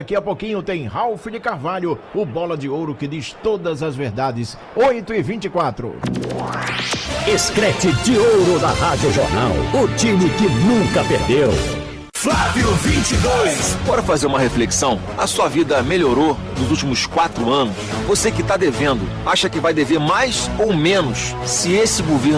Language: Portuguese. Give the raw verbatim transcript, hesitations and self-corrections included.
Daqui a pouquinho tem Ralf de Carvalho, o bola de ouro que diz todas as verdades. oito e vinte e quatro. Escrete de ouro da Rádio Jornal. O time que nunca perdeu. Flávio vinte e dois. Bora fazer uma reflexão? A sua vida melhorou nos últimos quatro anos? Você que está devendo, acha que vai dever mais ou menos se esse governo